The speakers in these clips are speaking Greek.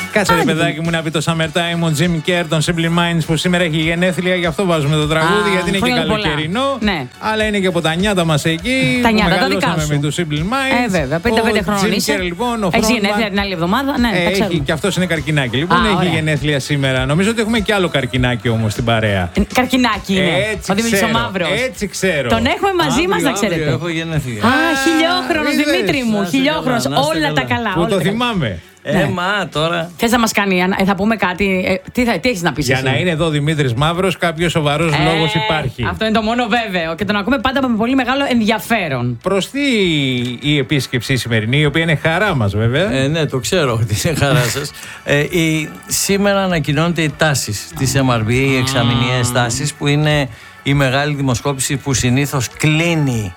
Κάτσε ρε παιδάκι μου να πει το Summertime, ο Jim Kerr των Simple Minds που σήμερα έχει γενέθλια, γι' αυτό βάζουμε το τραγούδι, γιατί είναι και καλοκαιρινό. Ναι. Αλλά είναι και από τα νιάτα μας εκεί. Τα νιάτα, τα δικά σου. Με τους Simple Minds. Βέβαια, 55 χρόνων είσαι. Λοιπόν, έχει γενέθλια την άλλη εβδομάδα. Ναι, έχει, και αυτός είναι καρκινάκι. Λοιπόν, έχει γενέθλια σήμερα. Νομίζω ότι έχουμε κι άλλο καρκινάκι όμως στην παρέα. Καρκινάκι είναι. Ο Δημήτρης ο Μαύρος. Έτσι ξέρω. Τον έχουμε μαζί μας, να ξέρετε. Έχω γενέθλια. Χιλιόχρονος Δημήτρη μου. Χιλιόχρονος. Όλα τα καλά. Που το θυμάμαι. Μα τώρα. Θες να μας κάνει, θα πούμε κάτι. Τι έχεις να πεις Για εσύ? να είναι εδώ ο Δημήτρης Μαύρος, κάποιος σοβαρός λόγος υπάρχει. Αυτό είναι το μόνο βέβαιο. Και τον ακούμε πάντα με πολύ μεγάλο ενδιαφέρον. Προς τι η επίσκεψη σημερινή, η οποία είναι χαρά μας βέβαια. Ναι, το ξέρω ότι είναι χαρά σας. Σήμερα ανακοινώνεται οι τάσεις της MRB, οι εξαμηνιαίες τάσεις, που είναι η μεγάλη δημοσκόπηση που συνήθως κλείνει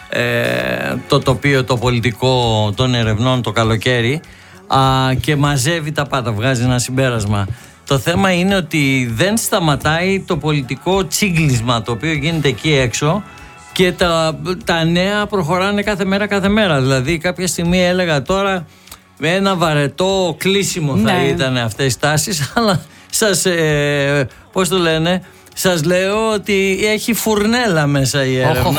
το τοπίο, το πολιτικό των ερευνών το καλοκαίρι. Και μαζεύει τα πάντα, βγάζει ένα συμπέρασμα. Το θέμα είναι ότι δεν σταματάει το πολιτικό τσίγκλισμα το οποίο γίνεται εκεί έξω και τα νέα προχωράνε κάθε μέρα. Δηλαδή κάποια στιγμή έλεγα τώρα με ένα βαρετό κλείσιμο θα ήταν αυτές οι τάσεις, αλλά σας, πώς το λένε, σας λέω ότι έχει φουρνέλα μέσα η έρευνα.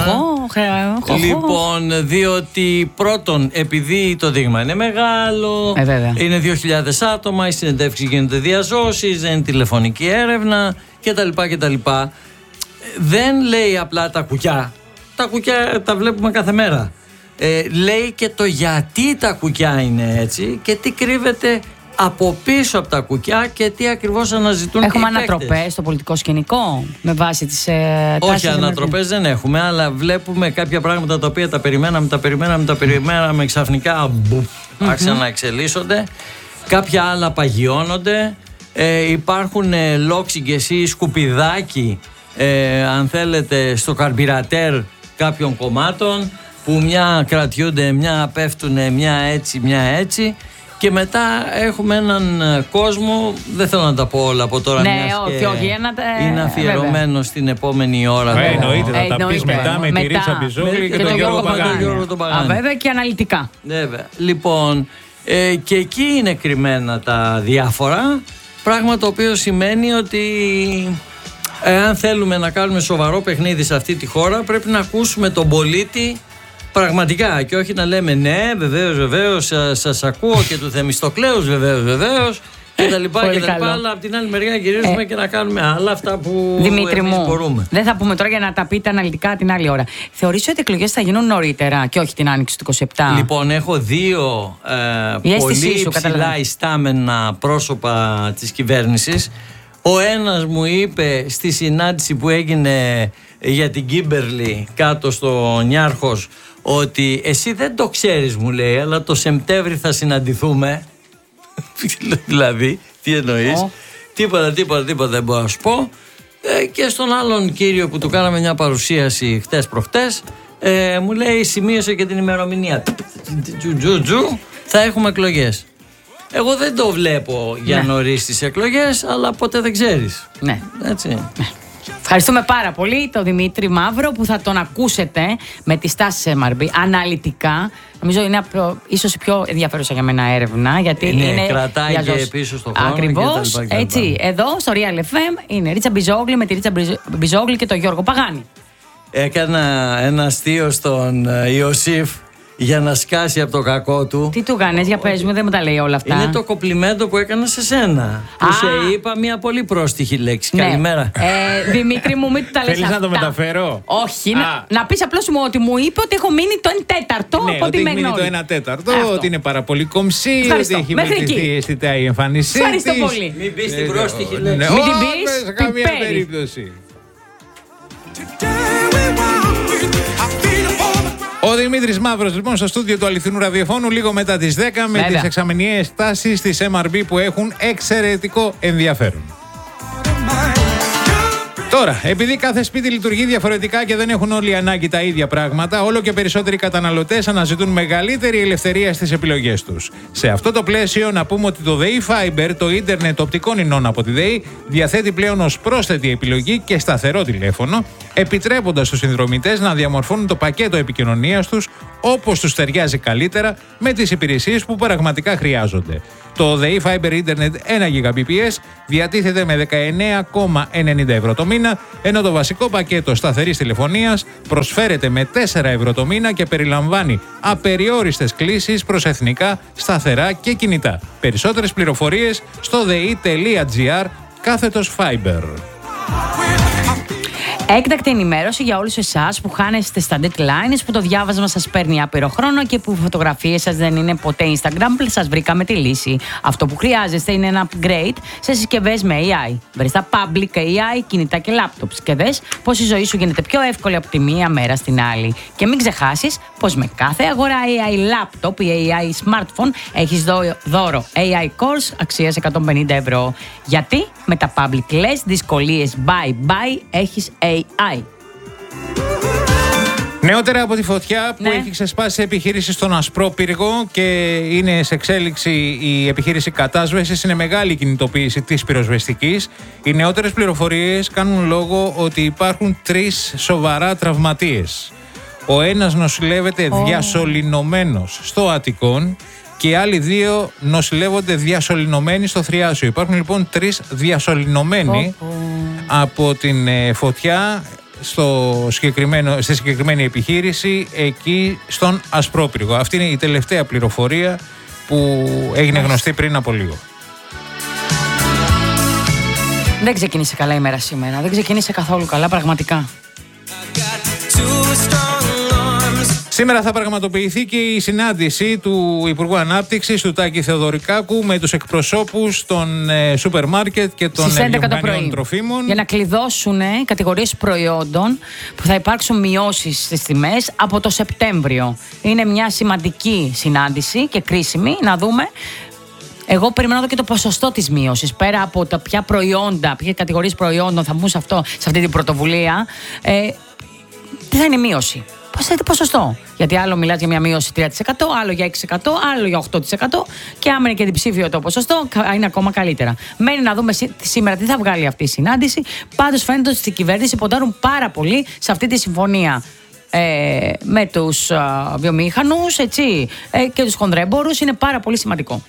Λοιπόν, διότι πρώτον, επειδή το δείγμα είναι μεγάλο, είναι 2.000 άτομα, οι συνεντεύξεις γίνονται διαζώσεις, δεν είναι τηλεφωνική έρευνα κτλ. Δεν λέει απλά τα κουκιά. Τα κουκιά τα βλέπουμε κάθε μέρα. Λέει και το γιατί τα κουκιά είναι έτσι και τι κρύβεται από πίσω από τα κουκιά και τι ακριβώς αναζητούν. Έχουμε ανατροπές στο πολιτικό σκηνικό με βάση τις τάσεις? Όχι, ανατροπές δεν έχουμε, αλλά βλέπουμε κάποια πράγματα τα οποία τα περιμέναμε ξαφνικά άρχισαν να εξελίσσονται. Κάποια άλλα παγιώνονται. Υπάρχουν λόξιγγες ή σκουπιδάκι, αν θέλετε, στο καρμπιρατέρ κάποιων κομμάτων, που μια κρατιούνται, μια πέφτουνε, μια έτσι. Και μετά έχουμε έναν κόσμο, δεν θέλω να τα πω όλα από τώρα, είναι αφιερωμένο στην επόμενη ώρα. Εννοείται, θα τα πεις μετά με τη Ρίτσα Μπιζόγλη και τον Γιώργο Παγάνη. Βέβαια και αναλυτικά. Βέβαια. Λοιπόν, και εκεί είναι κρυμμένα τα διάφορα, πράγμα το οποίο σημαίνει ότι αν θέλουμε να κάνουμε σοβαρό παιχνίδι σε αυτή τη χώρα, πρέπει να ακούσουμε τον πολίτη πραγματικά και όχι να λέμε ναι, βεβαίως, σας ακούω και του Θεμιστοκλέους βεβαίως και τα λοιπά, αλλά από την άλλη μεριά γυρίζουμε και να κάνουμε άλλα αυτά που Δημήτρη εμείς μου, μπορούμε. Δεν θα πούμε τώρα για να τα πείτε αναλυτικά την άλλη ώρα. Θεωρείς ότι οι εκλογές θα γίνουν νωρίτερα και όχι την άνοιξη του 27? Λοιπόν, έχω δύο πολύ ψηλά ιστάμενα πρόσωπα της κυβέρνησης. Ο ένας μου είπε στη συνάντηση που έγινε για την Κίμπερλι κάτω στο Νιάρχος ότι εσύ δεν το ξέρεις, μου λέει, αλλά το Σεπτέμβρη θα συναντηθούμε. Δηλαδή, τι εννοείς? Τίποτα δεν μπορώ να σου πω. Και στον άλλον κύριο που του κάναμε μια παρουσίαση χτες προχτές, μου λέει σημείωσε και την ημερομηνία. Θα έχουμε εκλογές. Εγώ δεν το βλέπω για νωρίς τις εκλογές, αλλά ποτέ δεν ξέρεις. Ναι. Έτσι. Ευχαριστούμε πάρα πολύ τον Δημήτρη Μαύρο που θα τον ακούσετε με τις τάσεις MRB αναλυτικά. Νομίζω είναι ίσως η πιο ενδιαφέρουσα για μένα έρευνα, γιατί είναι κρατάει και πίσω στο χρόνο. Ακριβώς, έτσι. Εδώ στο Real FM είναι Ρίτσα Μπιζόγλη με τη Ρίτσα Μπιζόγλη και τον Γιώργο Παγάνη. Έκανα ένα αστείο στον Ιωσήφ για να σκάσει από το κακό του. Τι του κάνεις, για πες μου, δεν μου τα λέει όλα αυτά. Είναι το κοπλιμέντο που έκανα σε σένα. Που σε είπα μια πολύ πρόστιχη λέξη. Ναι. Καλημέρα. Δημήτρη μου, μην του τα λες Θέλεις αυτά. να το μεταφέρω? Όχι, να πεις απλώς μου ότι μου είπε ότι έχω μείνει το 1/4. Ναι, ότι έχει μείνει το 1/4, ότι είναι πάρα πολύ κομψή, ότι έχει βελτιωθεί αισθητά η εμφάνισή της. Ευχαριστώ πολύ. Μην πεις την πρόστιχη λέξη. Μην την πεις, σε καμία περίπτωση. Ο Δημήτρης Μαύρος λοιπόν στο στούντιο του αληθινού ραδιοφώνου λίγο μετά τις 10 με τις εξαμηνιαίες τάσεις της MRB που έχουν εξαιρετικό ενδιαφέρον. Τώρα, επειδή κάθε σπίτι λειτουργεί διαφορετικά και δεν έχουν όλοι ανάγκη τα ίδια πράγματα, όλο και περισσότεροι καταναλωτές αναζητούν μεγαλύτερη ελευθερία στις επιλογές τους. Σε αυτό το πλαίσιο, να πούμε ότι το ΔΕΗ Fiber, το ίντερνετ οπτικών ινών από τη ΔΕΗ, διαθέτει πλέον ως πρόσθετη επιλογή και σταθερό τηλέφωνο, επιτρέποντας στους συνδρομητές να διαμορφώνουν το πακέτο επικοινωνίας τους όπως τους ταιριάζει καλύτερα με τις υπηρεσίες που πραγματικά χρειάζονται. Το ΔΕΗ Fiber Internet 1 Gbps διατίθεται με 19,90 ευρώ το μήνα, ενώ το βασικό πακέτο σταθερής τηλεφωνίας προσφέρεται με 4 ευρώ το μήνα και περιλαμβάνει απεριόριστες κλήσεις προς εθνικά, σταθερά και κινητά. Περισσότερες πληροφορίες στο dei.gr/Fiber. Έκτακτη ενημέρωση για όλους εσάς που χάνεστε στα deadlines, που το διάβασμα σας παίρνει άπειρο χρόνο και που οι φωτογραφίες σας δεν είναι ποτέ Instagram. Σας βρήκαμε τη λύση. Αυτό που χρειάζεστε είναι ένα upgrade σε συσκευές με AI. Βρες τα public AI, κινητά και laptops και δες πως η ζωή σου γίνεται πιο εύκολη από τη μία μέρα στην άλλη. Και μην ξεχάσεις πως με κάθε αγορά AI laptop ή AI smartphone έχεις δώρο AI course αξίας 150 ευρώ. Γιατί με τα public less δυσκολίες bye έχεις AI. Νεότερα από τη φωτιά που έχει ξεσπάσει επιχείρηση στον Ασπρόπυργο και είναι σε εξέλιξη η επιχείρηση κατάσβεσης, είναι μεγάλη κινητοποίηση της πυροσβεστικής. Οι νεότερες πληροφορίες κάνουν λόγο ότι υπάρχουν 3 σοβαρά τραυματίες. Ο ένας νοσηλεύεται διασωληνωμένος στο Αττικόν και οι άλλοι 2 νοσηλεύονται διασωληνωμένοι στο Θριάσιο. Υπάρχουν λοιπόν 3 διασωληνωμένοι από την φωτιά στη συγκεκριμένη επιχείρηση εκεί στον Ασπρόπυργο. Αυτή είναι η τελευταία πληροφορία που έγινε γνωστή πριν από λίγο. Δεν ξεκίνησε καλά η μέρα σήμερα. Δεν ξεκίνησε καθόλου καλά, πραγματικά. Σήμερα θα πραγματοποιηθεί και η συνάντηση του Υπουργού Ανάπτυξης, του Τάκη Θεοδωρικάκου, με τους εκπροσώπους των σούπερ μάρκετ και των βιομηχανιών τροφίμων. Για να κλειδώσουν κατηγορίες προϊόντων που θα υπάρξουν μειώσεις στις τιμές από το Σεπτέμβριο. Είναι μια σημαντική συνάντηση και κρίσιμη να δούμε. Εγώ περιμένω εδώ και το ποσοστό της μείωσης. Πέρα από τα ποια προϊόντα, ποιες κατηγορίες προϊόντων θα μπουν σε αυτή την πρωτοβουλία, τι θα είναι η μείωση. Τι ποσοστό. Γιατί άλλο μιλάς για μια μείωση 3%, άλλο για 6%, άλλο για 8% και άμα είναι και διψήφιο το ποσοστό, είναι ακόμα καλύτερα. Μένει να δούμε σήμερα τι θα βγάλει αυτή η συνάντηση. Πάντως φαίνεται ότι στην κυβέρνηση ποντάρουν πάρα πολύ σε αυτή τη συμφωνία με τους βιομήχανους και τους χονδρέμπορους. Είναι πάρα πολύ σημαντικό.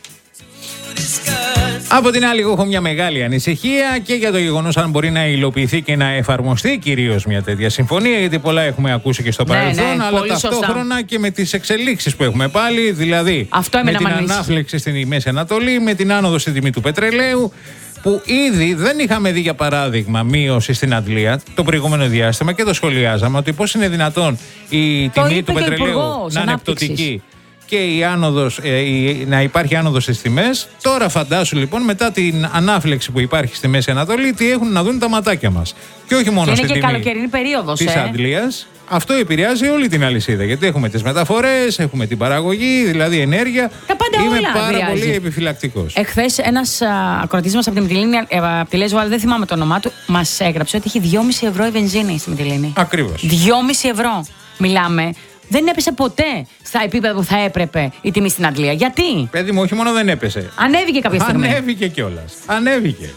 Από την άλλη, εγώ έχω μια μεγάλη ανησυχία και για το γεγονός αν μπορεί να υλοποιηθεί και να εφαρμοστεί κυρίως μια τέτοια συμφωνία, γιατί πολλά έχουμε ακούσει και στο παρελθόν, αλλά ταυτόχρονα και με τις εξελίξεις που έχουμε πάλι, δηλαδή με την ανάφλεξη στην Μέση Ανατολή, με την άνοδο στην τιμή του πετρελαίου, που ήδη δεν είχαμε δει για παράδειγμα μείωση στην Αντλία το προηγούμενο διάστημα και το σχολιάζαμε ότι πώς είναι δυνατόν η τιμή του πετρελαίου να είναι πτωτική και να υπάρχει άνοδος στις τιμές. Τώρα φαντάσου λοιπόν μετά την ανάφλεξη που υπάρχει στη Μέση Ανατολή τι έχουν να δουν τα ματάκια μας. Και όχι μόνο στην τιμή καλοκαιρινή περίοδος της Αντλίας. Αυτό επηρεάζει όλη την αλυσίδα. Γιατί έχουμε τις μεταφορές, έχουμε την παραγωγή, δηλαδή ενέργεια. Τα πάντα Είμαι όλα πάρα επηρεάζει. πολύ επιφυλακτικός. Εχθές ένας ακροατής μας από τη Μυτιλήνη, από τη Λέσβο, αλλά δεν θυμάμαι το όνομά του, μας έγραψε ότι έχει 2,5 ευρώ η βενζίνη στη Μυτιλήνη. Ακριβώς. 2,5 ευρώ. Μιλάμε. Δεν έπεσε ποτέ στα επίπεδα που θα έπρεπε η τιμή στην Αγγλία. Γιατί? Παιδί μου, όχι μόνο δεν έπεσε. Ανέβηκε κάποια στιγμή. Ανέβηκε κιόλας. Ανέβηκε.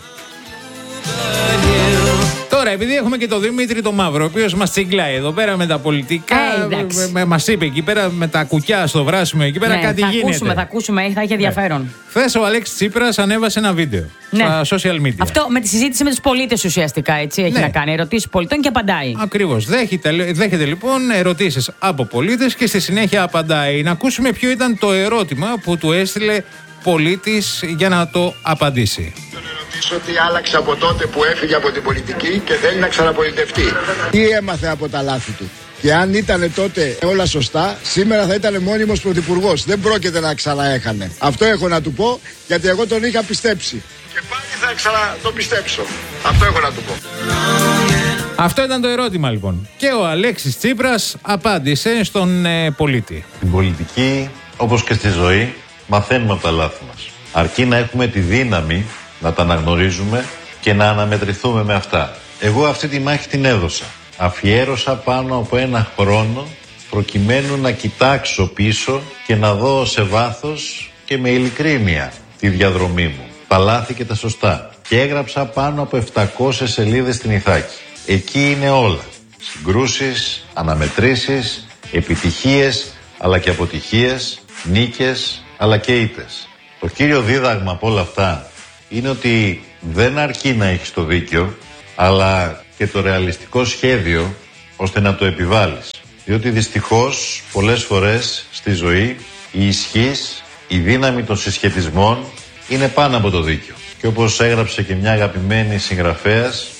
Τώρα, επειδή έχουμε και τον Δημήτρη το Μαύρο, ο οποίος μας τσιγκλάει εδώ πέρα με τα πολιτικά, μας είπε εκεί πέρα με τα κουκιά στο βράσιμο, εκεί πέρα κάτι γίνεται. Θα ακούσουμε, θα έχει ενδιαφέρον. Χθες ο Αλέξης Τσίπρας ανέβασε ένα βίντεο στα social media. Αυτό με τη συζήτηση με τους πολίτες ουσιαστικά έχει να κάνει. Ερωτήσεις πολιτών και απαντάει. Ακριβώς. Δέχεται λοιπόν ερωτήσεις από πολίτες και στη συνέχεια απαντάει. Να ακούσουμε ποιο ήταν το ερώτημα που του έστειλε πολίτης για να το απαντήσει. Ότι άλλαξε από τότε που έφυγε από την πολιτική και θέλει να ξαναπολιτευτεί. Τι έμαθε από τα λάθη του. Και αν ήταν τότε όλα σωστά, σήμερα θα ήταν μόνιμος πρωθυπουργός. Δεν πρόκειται να ξαναέχανε. Αυτό έχω να του πω, γιατί εγώ τον είχα πιστέψει. Και πάλι θα ξανατοπιστέψω. Αυτό έχω να του πω. Αυτό ήταν το ερώτημα λοιπόν. Και ο Αλέξης Τσίπρας απάντησε στον πολίτη. Στην πολιτική, όπως και στη ζωή, μαθαίνουμε από τα λάθη μας. Αρκεί να έχουμε τη δύναμη να τα αναγνωρίζουμε και να αναμετρηθούμε με αυτά. Εγώ αυτή τη μάχη την έδωσα. Αφιέρωσα πάνω από 1 χρόνο προκειμένου να κοιτάξω πίσω και να δω σε βάθος και με ειλικρίνεια τη διαδρομή μου. Τα λάθη και τα σωστά. Και έγραψα πάνω από 700 σελίδες στην Ιθάκη. Εκεί είναι όλα. Συγκρούσεις, αναμετρήσεις, επιτυχίες αλλά και αποτυχίες, νίκες αλλά και ήττες. Το κύριο δίδαγμα από όλα αυτά είναι ότι δεν αρκεί να έχεις το δίκιο, αλλά και το ρεαλιστικό σχέδιο ώστε να το επιβάλλεις. Διότι δυστυχώς πολλές φορές στη ζωή η ισχύς, η δύναμη των συσχετισμών είναι πάνω από το δίκιο. Και όπως έγραψε και μια αγαπημένη συγγραφέας,